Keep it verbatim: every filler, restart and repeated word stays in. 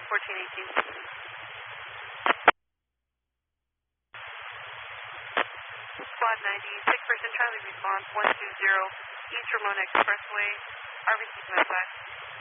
fourteen eighteen. Squad ninety, six person Charlie response one two zero, East Ramona Expressway, R B C West.